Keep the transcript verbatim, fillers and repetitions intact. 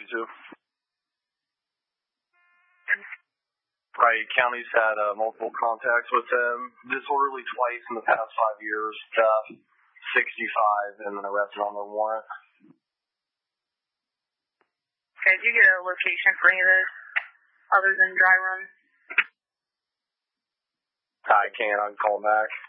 to. Right, county's had uh, multiple contacts with them, disorderly twice in the past five years, theft, sixty-five, and then arrested on their warrant. Okay, did you get a location for any of those other than dry run? I can't, I can call them back.